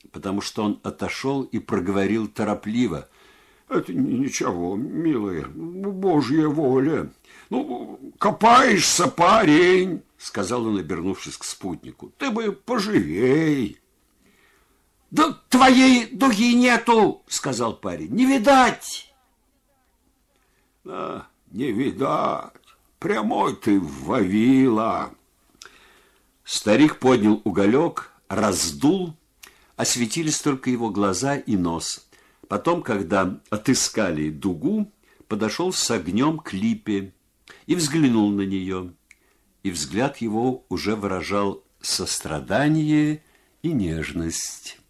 потому что он отошел и проговорил торопливо: это ничего, милая, Божья воля. Копаешься, парень, сказал он, обернувшись к спутнику. Ты бы поживей. Да твоей дуги нету, сказал парень, не видать. Не видать, прямой ты Вавила. Старик поднял уголек, раздул, осветились только его глаза и нос. Потом, когда отыскали дугу, подошел с огнем к липе и взглянул на нее. И взгляд его уже выражал сострадание и нежность.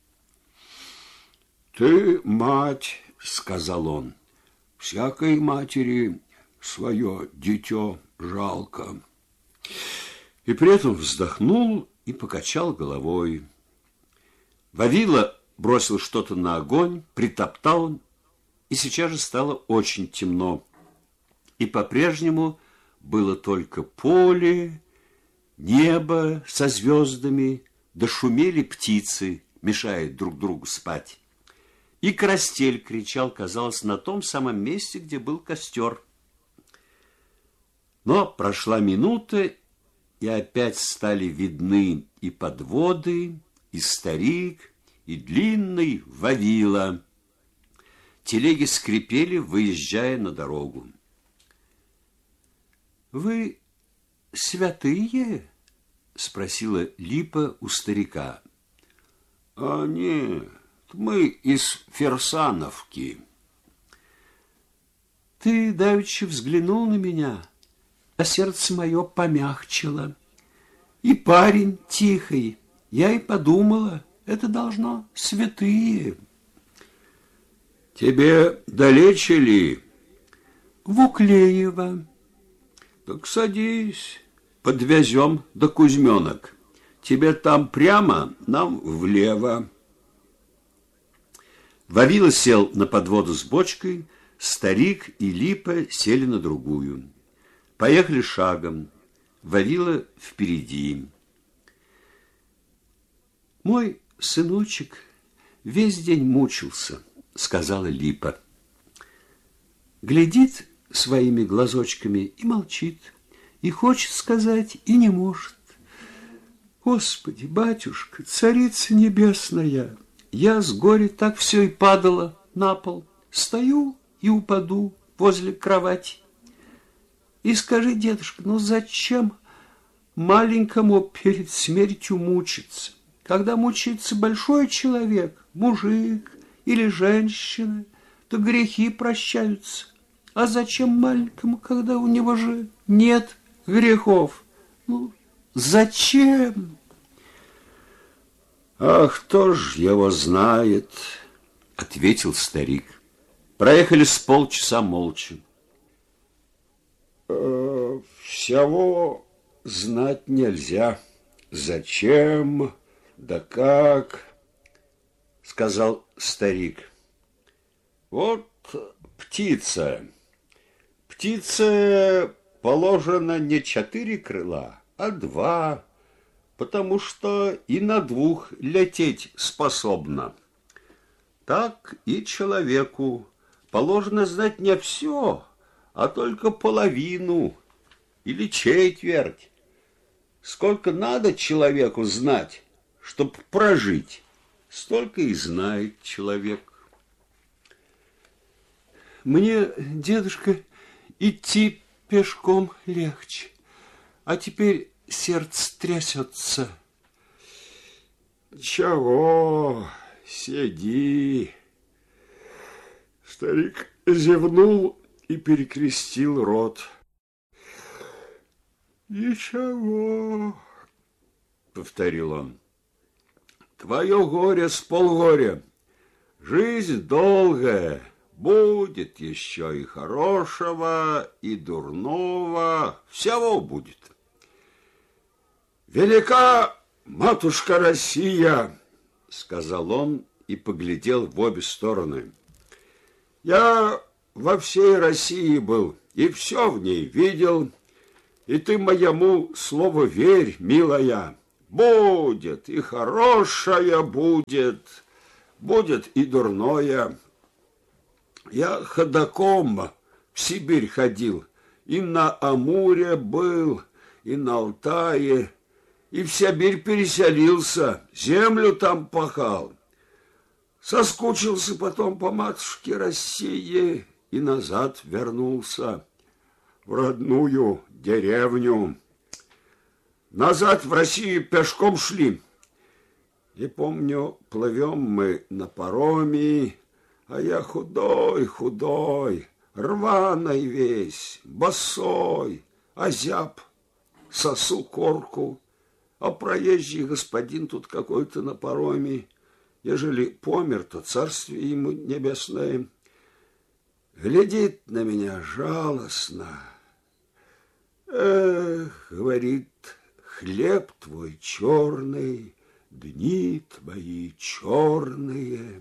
«Ты мать, — сказал он, — всякой матери свое дитё жалко». И при этом вздохнул и покачал головой. Вавила бросил что-то на огонь, притоптал, и сейчас же стало очень темно. И по-прежнему было только поле, небо со звездами, да шумели птицы, мешая друг другу спать. И карастель кричал, казалось, на том самом месте, где был костер. Но прошла минута, и опять стали видны и подводы, и старик, и длинный Вавила. Телеги скрипели, выезжая на дорогу. «Вы святые?» — спросила Липа у старика. Нет, мы из Ферсановки. Ты давеча взглянул на меня, а сердце мое помягчило. И парень тихий, я и подумала, это должно святые. Тебе далече ли? В Уклеево. Так садись, подвезем до Кузьменок. Тебе там прямо, нам влево. Вавила сел на подводу с бочкой, старик и Липа сели на другую. Поехали шагом, Вавила впереди. Мой сыночек весь день мучился, сказала Липа. Глядит своими глазочками и молчит, и хочет сказать, и не может. Господи, батюшка, царица небесная, я с горя так все и падала на пол, стою и упаду возле кровати. И скажи, дедушка, зачем маленькому перед смертью мучиться? Когда мучается большой человек, мужик или женщина, то грехи прощаются. А зачем маленькому, когда у него же нет грехов? Зачем? Ах, кто ж его знает, ответил старик. Проехали с полчаса молча. Всего знать нельзя. Зачем, да как, сказал старик. Вот птица. Птице положено не 4 крыла, а 2, потому что и на 2 лететь способна. Так и человеку положено знать не все, а только половину или четверть. Сколько надо человеку знать, чтоб прожить, столько и знает человек. Мне, дедушка, идти пешком легче, а теперь сердце трясется. Чего? Сиди. Старик зевнул и перекрестил рот. Ничего, повторил он. Твое горе с полгоря. Жизнь долгая. Будет еще и хорошего, и дурного, всего будет. Велика матушка Россия, сказал он и поглядел в обе стороны. Я во всей России был и все в ней видел, и ты моему слову верь, милая, Будет и хорошая будет, будет и дурное. Я ходоком в Сибирь ходил, и на Амуре был, и на Алтае, и в Сибирь переселился, землю там пахал. Соскучился потом по матушке России и назад вернулся в родную деревню. Назад в Россию пешком шли. И помню, плывем мы на пароме, а я худой, рваный весь, босой, озяб, сосу корку, а проезжий господин тут какой-то на пароме, ежели помер, то царствие ему небесное, глядит на меня жалостно. Эх, говорит, хлеб твой черный, дни твои черные.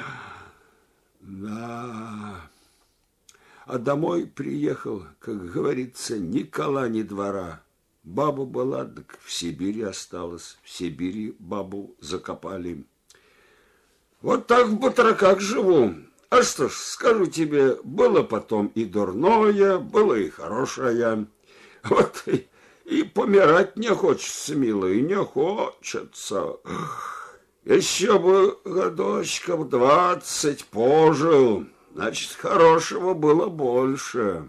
Да. А домой приехал, как говорится, ни кола, ни двора. Баба была, так в Сибири осталась. В Сибири бабу закопали. Вот так в батраках живу. А что ж, скажу тебе, было потом и дурное, было и хорошее. Вот и помирать не хочется, милый, не хочется. Еще бы годочков 20 пожил, значит, хорошего было больше.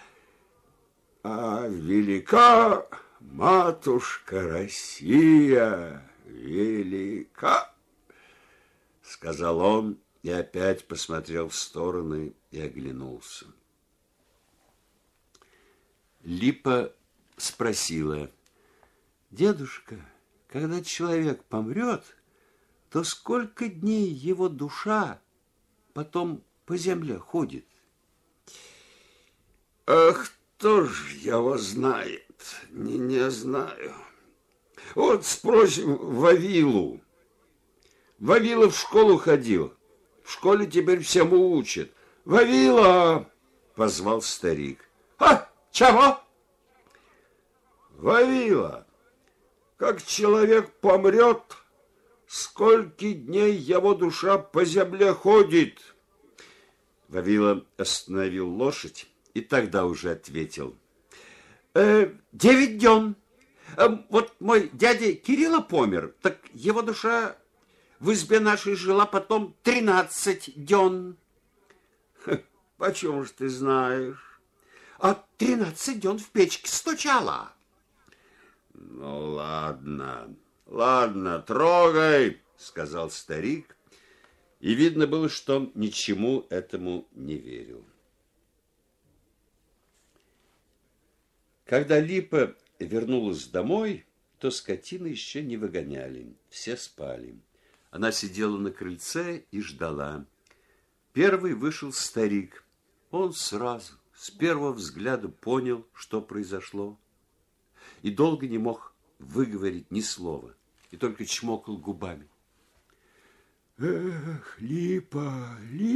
А велика матушка Россия, велика, сказал он и опять посмотрел в стороны и оглянулся. Липа спросила: дедушка, когда человек помрет, то сколько дней его душа потом по земле ходит? Ах, кто ж его знает? Не знаю. Вот спросим Вавилу. Вавила в школу ходил. В школе теперь всему учат. Вавила! Позвал старик. А, чего? Вавила, как человек помрет, сколько дней его душа по земле ходит? Вавила остановил лошадь и тогда уже ответил: 9 дён. Вот мой дядя Кирилла помер, так его душа в избе нашей жила потом 13 дён. Почему ж ты знаешь? А 13 дён в печке стучала. Ну, ладно, трогай, сказал старик, и видно было, что он ничему этому не верил. Когда Липа вернулась домой, то скотину еще не выгоняли, все спали. Она сидела на крыльце и ждала. Первый вышел старик. Он сразу, с первого взгляда, понял, что произошло, и долго не мог выговорить ни слова, и только чмокал губами. Эх, Липа,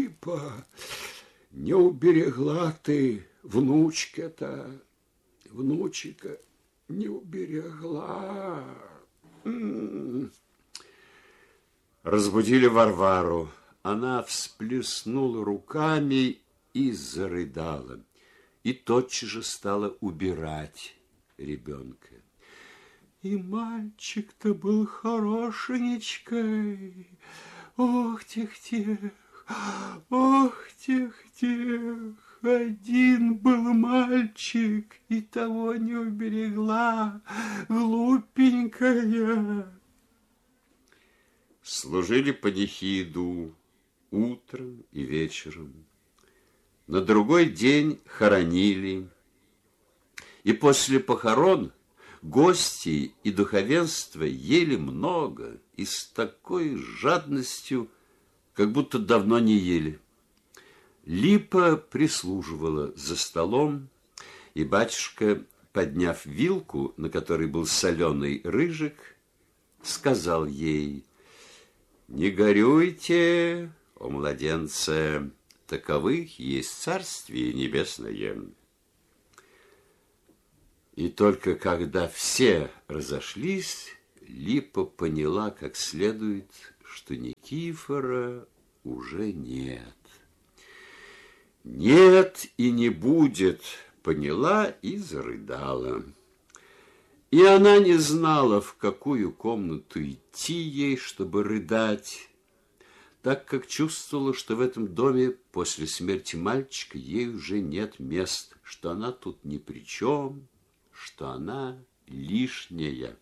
не уберегла ты внучка-то, внучика не уберегла. Разбудили Варвару. Она всплеснула руками и зарыдала, и тотчас же стала убирать ребенка. И мальчик-то был хорошенечкой. Ох, тех-тех, один был мальчик, и того не уберегла, глупенькая. Служили панихиду утром и вечером. На другой день хоронили. И после похорон гости и духовенство ели много и с такой жадностью, как будто давно не ели. Липа прислуживала за столом, и батюшка, подняв вилку, на которой был соленый рыжик, сказал ей: «Не горюйте, о младенце, таковых есть Царствие Небесное». И только когда все разошлись, Липа поняла как следует, что Никифора уже нет. Нет и не будет, поняла и зарыдала. И она не знала, в какую комнату идти ей, чтобы рыдать, так как чувствовала, что в этом доме после смерти мальчика ей уже нет места, что она тут ни при чем, что она лишняя.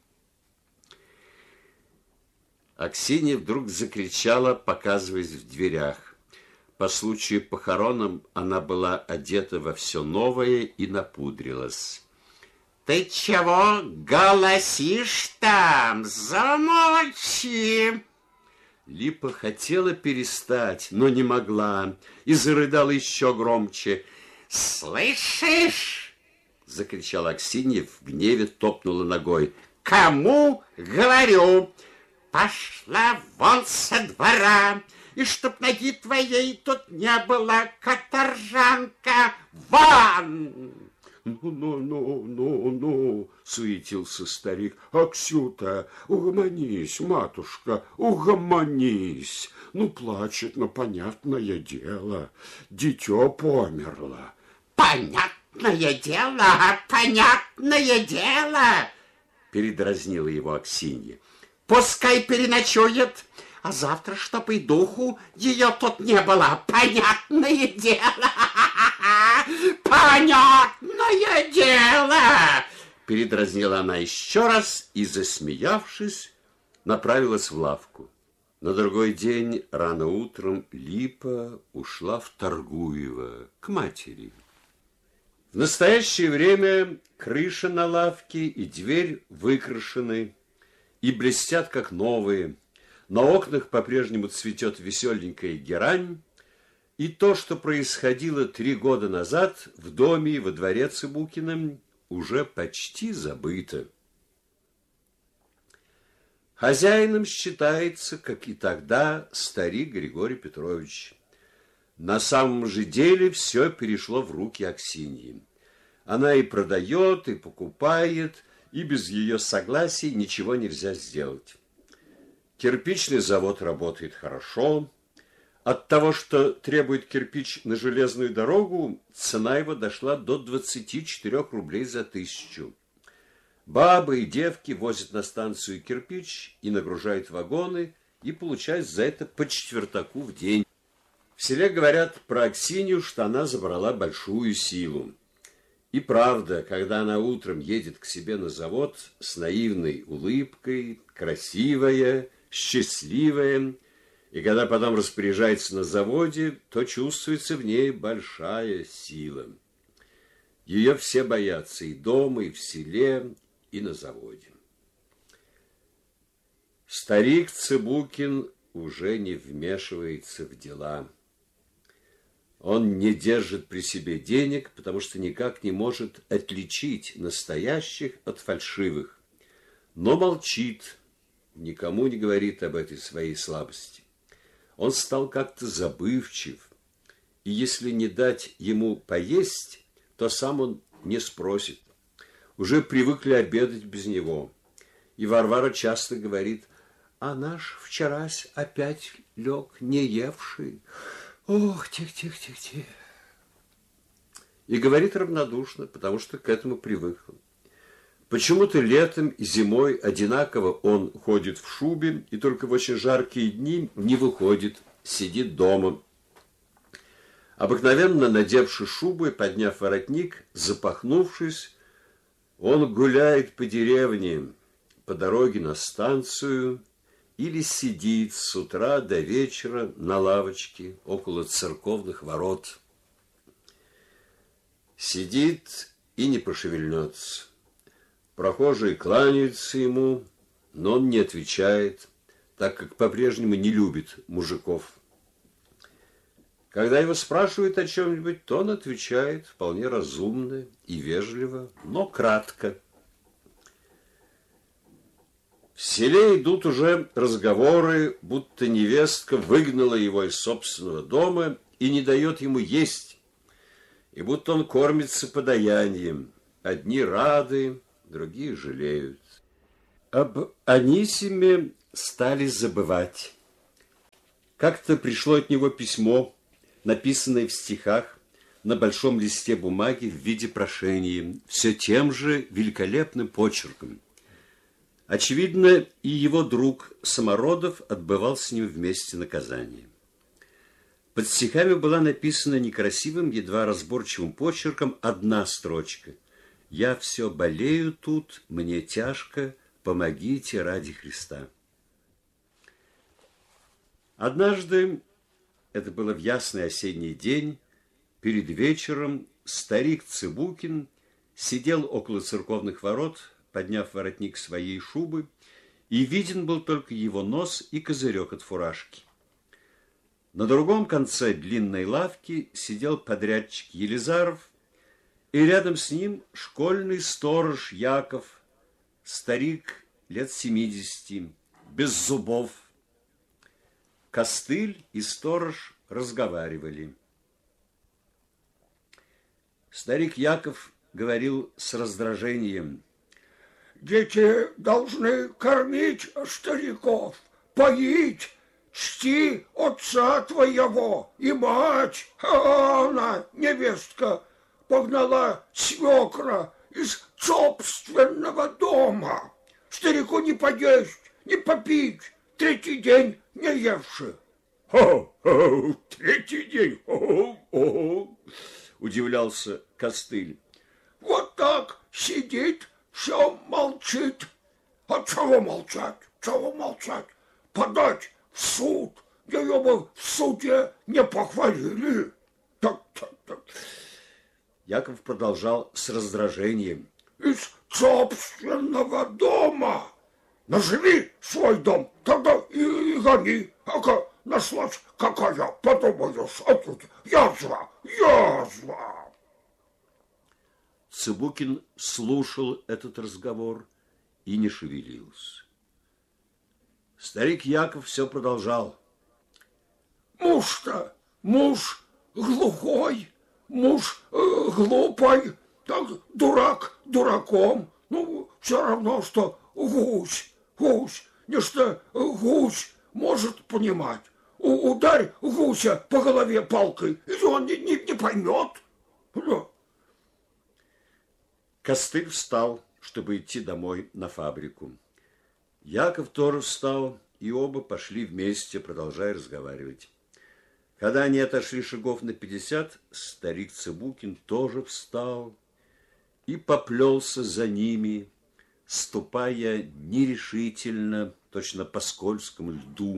Аксинья вдруг закричала, показываясь в дверях. По случаю похорон она была одета во все новое и напудрилась. «Ты чего голосишь там? Замолчи!» Липа хотела перестать, но не могла, и зарыдала еще громче. «Слышишь?» — закричала Аксинья, в гневе топнула ногой. «Кому говорю? Пошла вон со двора, и чтоб ноги твоей тут не было, каторжанка, вон!» Ну, суетился старик. Аксюта, угомонись, матушка, угомонись. Ну, плачет, но понятное дело, дитё померло. Понятное дело, передразнила его Аксинья. Пускай переночует, а завтра, чтоб и духу ее тут не было. Понятное дело. Понятное дело. Передразнила она еще раз и, засмеявшись, направилась в лавку. На другой день рано утром Липа ушла в Торгуево к матери. В настоящее время крыша на лавке и дверь выкрашены и блестят, как новые. На окнах по-прежнему цветет веселенькая герань, и то, что происходило 3 года назад в доме и во дворе Цыбукиным, уже почти забыто. Хозяином считается, как и тогда, старик Григорий Петрович. На самом же деле все перешло в руки Аксиньи. Она и продает, и покупает, и без ее согласия ничего нельзя сделать. Кирпичный завод работает хорошо. От того, что требует кирпич на железную дорогу, цена его дошла до 24 рублей за 1000. Бабы и девки возят на станцию кирпич и нагружают вагоны, и получают за это по четвертаку в день. В селе говорят про Аксинью, что она забрала большую силу. И правда, когда она утром едет к себе на завод с наивной улыбкой, красивая, счастливая, и когда потом распоряжается на заводе, то чувствуется в ней большая сила. Ее все боятся и дома, и в селе, и на заводе. Старик Цыбукин уже не вмешивается в дела. Он не держит при себе денег, потому что никак не может отличить настоящих от фальшивых, но молчит, никому не говорит об этой своей слабости. Он стал как-то забывчив, и если не дать ему поесть, то сам он не спросит. Уже привыкли обедать без него. И Варвара часто говорит: «А наш вчерась опять лег не евший. Ох, тих. И говорит равнодушно, потому что к этому привыкла. Почему-то летом и зимой одинаково он ходит в шубе и только в очень жаркие дни не выходит, сидит дома. Обыкновенно, надевши шубу и подняв воротник, запахнувшись, он гуляет по деревне, по дороге на станцию или сидит с утра до вечера на лавочке около церковных ворот. Сидит и не пошевельнется. Прохожие кланяются ему, но он не отвечает, так как по-прежнему не любит мужиков. Когда его спрашивают о чем-нибудь, то он отвечает вполне разумно и вежливо, но кратко. В селе идут уже разговоры, будто невестка выгнала его из собственного дома и не дает ему есть, и будто он кормится подаянием. Одни рады, другие жалеют. Об Анисиме стали забывать. Как-то пришло от него письмо, написанное в стихах на большом листе бумаги в виде прошения, все тем же великолепным почерком. Очевидно, и его друг Самородов отбывал с ним вместе наказание. Под стихами была написана некрасивым, едва разборчивым почерком одна строчка: «Я все болею тут, мне тяжко, помогите ради Христа». Однажды, это было в ясный осенний день, перед вечером старик Цыбукин сидел около церковных ворот, подняв воротник своей шубы, и виден был только его нос и козырек от фуражки. На другом конце длинной лавки сидел подрядчик Елизаров, и рядом с ним школьный сторож Яков, старик лет 70, без зубов. Костыль и сторож разговаривали. Старик Яков говорил с раздражением: «Дети должны кормить стариков, поить, чти отца твоего и мать, а она, невестка, погнала свекра из собственного дома. Старику не поесть, не попить, третий день не евши». Третий день? Удивлялся Костыль. Вот так сидит, все молчит. А чего молчать? Чего молчать? Подать в суд. Ее бы в суде не похвалили. Так. Яков продолжал с раздражением: из собственного дома. Наживи свой дом, тогда и гони. Ага, нашлась какая, подумаешь, а тут язва. Цыбукин слушал этот разговор и не шевелился. Старик Яков все продолжал: муж глухой, муж глупой, так дурак дураком. Ну, все равно, что гусь. Нечто гусь может понимать. Ударь гуся по голове палкой, и он не поймет. Костыль встал, чтобы идти домой на фабрику. Яков тоже встал, и оба пошли вместе, продолжая разговаривать. Когда они отошли шагов на 50, старик Цыбукин тоже встал и поплелся за ними, ступая нерешительно, точно по скользкому льду.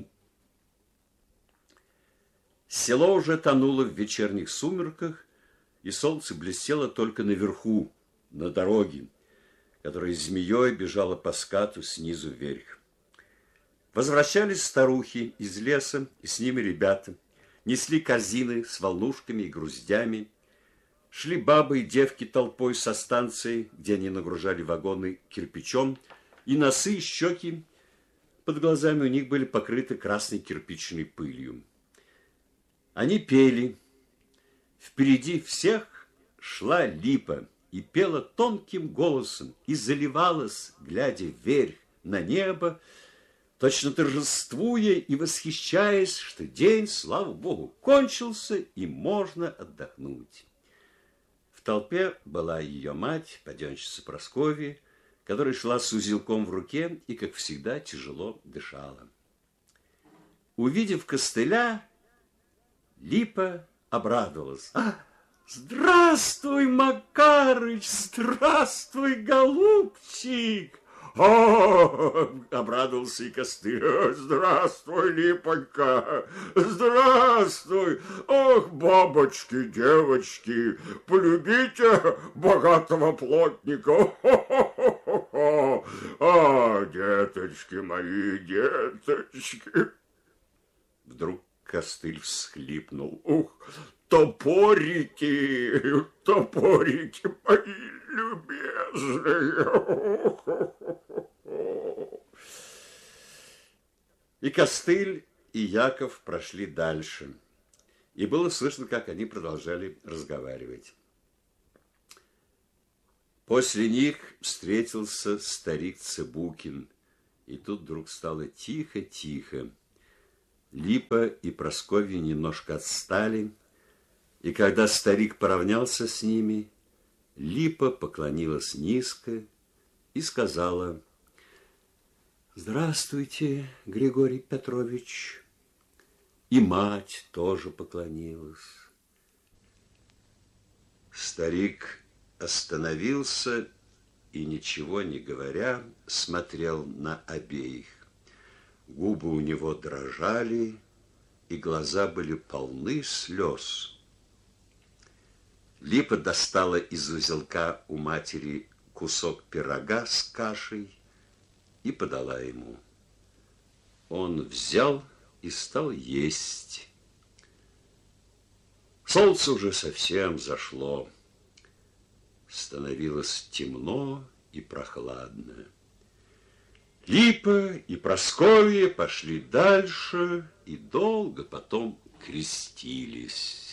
Село уже тонуло в вечерних сумерках, и солнце блестело только наверху, на дороге, которая змеей бежала по скату снизу вверх. Возвращались старухи из леса, и с ними ребята. Несли корзины с волнушками и груздями. Шли бабы и девки толпой со станции, где они нагружали вагоны кирпичом, и носы и щеки под глазами у них были покрыты красной кирпичной пылью. Они пели. Впереди всех шла Липа и пела тонким голосом, и заливалась, глядя вверх на небо, точно торжествуя и восхищаясь, что день, слава Богу, кончился, и можно отдохнуть. В толпе была ее мать, паденщица Прасковья, которая шла с узелком в руке и, как всегда, тяжело дышала. Увидев Костыля, Липа обрадовалась. «Здравствуй, Макарыч! Здравствуй, голубчик!» Обрадовался и Костыль. «Здравствуй, Липонька! Здравствуй! Ох, бабочки, девочки, полюбите богатого плотника! Деточки мои, деточки!» Вдруг Костыль всхлипнул. «Ух, топорики мои любезные!» И Костыль, и Яков прошли дальше. И было слышно, как они продолжали разговаривать. После них встретился старик Цыбукин, И тут вдруг стало тихо-тихо. Липа и Прасковья немножко отстали, и когда старик поравнялся с ними, Липа поклонилась низко и сказала: «Здравствуйте, Григорий Петрович». И мать тоже поклонилась. Старик остановился и, ничего не говоря, смотрел на обеих. Губы у него дрожали, и глаза были полны слез. Липа достала из узелка у матери кусок пирога с кашей и подала ему. Он взял и стал есть. Солнце уже совсем зашло. Становилось темно и прохладно. Липа и Прасковья пошли дальше и долго потом крестились.